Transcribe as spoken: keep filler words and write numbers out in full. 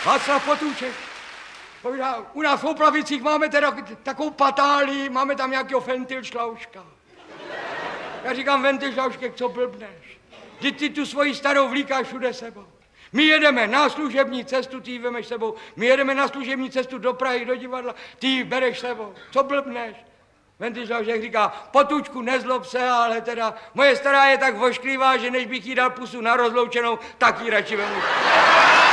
Václav Potůček. Povídá, u nás v Oplavicích máme teda takovou patálii, máme tam nějakého Ventilšlauška. Já říkám, Ventilšlaušek, co blbneš? Vždyť ty tu svoji starou vlíkáš všude sebou. My jedeme na služební cestu, ty ji vemeš sebou. My jedeme na služební cestu do Prahy, do divadla, ty ji bereš sebou. Co blbneš? Ventilšlaušek říká, Potůčku, nezlob se, ale teda moje stará je tak vošklivá, že než bych jí dal pusu na rozloučenou, tak ji radši vemu.